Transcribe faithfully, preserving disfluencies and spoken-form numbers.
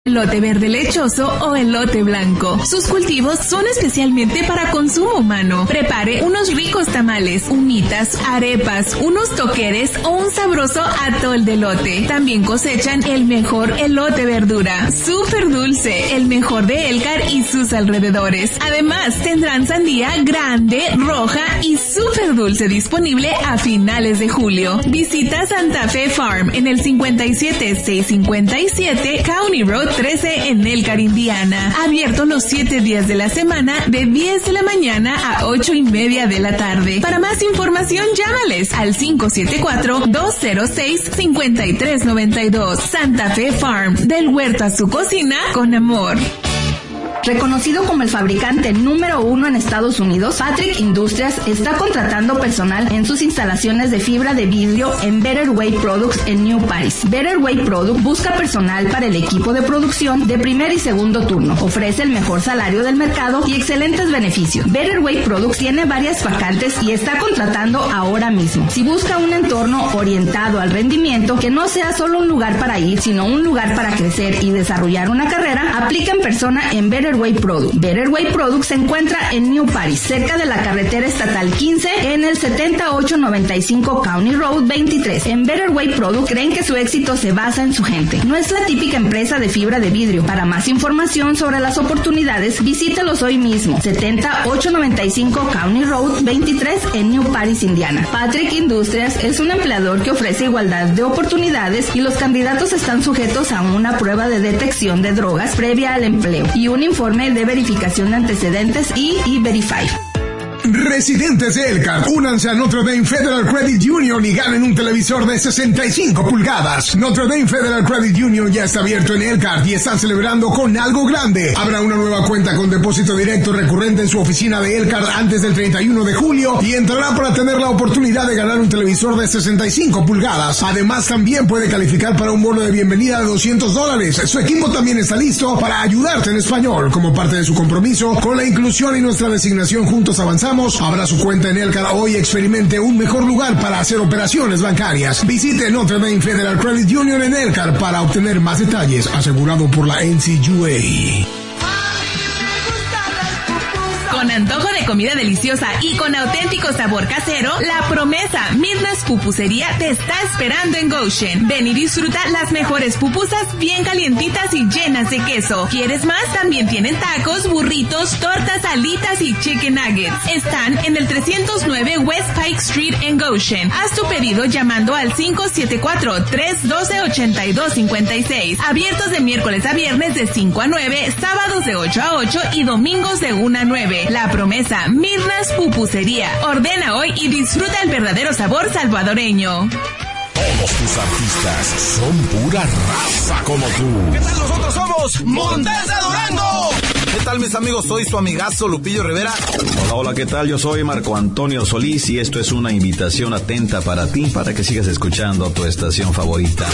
Elote verde lechoso o elote blanco. Sus cultivos son especialmente para consumo humano. Prepare unos ricos tamales, humitas, arepas, unos toqueres o un sabroso atol de elote. También cosechan el mejor elote verdura, súper dulce, el mejor de Elkhart y sus alrededores. Además, tendrán sandía grande, roja y súper dulce disponible a finales de julio. Visita Santa Fe Farm en el cincuenta y siete seiscientos cincuenta y siete County Road trece en Elkhart, Indiana. Abierto los siete días de la semana de diez de la mañana a ocho y media de la tarde. Para más información, llámales al cinco siete cuatro, dos cero seis, cinco tres nueve dos. Santa Fe Farm, del huerto a su cocina con amor. Reconocido como el fabricante número uno en Estados Unidos, Patrick Industries está contratando personal en sus instalaciones de fibra de vidrio en Better Way Products en New Paris. Better Way Products busca personal para el equipo de producción de primer y segundo turno. Ofrece el mejor salario del mercado y excelentes beneficios. Better Way Products tiene varias vacantes y está contratando ahora mismo. Si busca un entorno orientado al rendimiento, que no sea solo un lugar para ir, sino un lugar para crecer y desarrollar una carrera, aplica en persona en Better Way Products. Better Way Products se encuentra en New Paris, cerca de la carretera estatal quince, en el setenta y ocho noventa y cinco County Road veintitrés. En Better Way Products creen que su éxito se basa en su gente. No es la típica empresa de fibra de vidrio. Para más información sobre las oportunidades, visítelos hoy mismo. setenta y ocho noventa y cinco County Road veintitrés en New Paris, Indiana. Patrick Industries es un empleador que ofrece igualdad de oportunidades y los candidatos están sujetos a una prueba de detección de drogas previa al empleo y un informe de verificación de antecedentes y E-Verify. Residentes de Elkhart, únanse a Notre Dame Federal Credit Union y ganen un televisor de sesenta y cinco pulgadas. Notre Dame Federal Credit Union ya está abierto en Elkhart y están celebrando con algo grande. Habrá una nueva cuenta con depósito directo recurrente en su oficina de Elkhart antes del treinta y uno de julio y entrará para tener la oportunidad de ganar un televisor de sesenta y cinco pulgadas. Además, también puede calificar para un bono de bienvenida de doscientos dólares. Su equipo también está listo para ayudarte en español. Como parte de su compromiso con la inclusión y nuestra designación Juntos Avanzamos, abra su cuenta en Elkhart hoy y experimente un mejor lugar para hacer operaciones bancarias. Visite Notre Dame Federal Credit Union en Elkhart para obtener más detalles, asegurado por la N C U A. Con antojo de comida deliciosa y con auténtico sabor casero, La Promesa Mirna's Pupusería te está esperando en Goshen. Ven y disfruta las mejores pupusas bien calientitas y llenas de queso. ¿Quieres más? También tienen tacos, burritos, tortas, alitas y chicken nuggets. Están en el trescientos nueve West Pike Street en Goshen. Haz tu pedido llamando al cinco siete cuatro, tres uno dos, ocho dos cinco seis. Abiertos de miércoles a viernes de cinco a nueve, sábados de ocho a ocho y domingos de una a nueve. La Promesa Mirna's Pupusería. Ordena hoy y disfruta el verdadero sabor salvadoreño. Todos tus artistas son pura raza como tú. ¿Qué tal? Nosotros somos Montes de Durango. ¿Qué tal, mis amigos? Soy su amigazo Lupillo Rivera. Hola, hola, ¿qué tal? Yo soy Marco Antonio Solís y esto es una invitación atenta para ti, para que sigas escuchando tu estación favorita.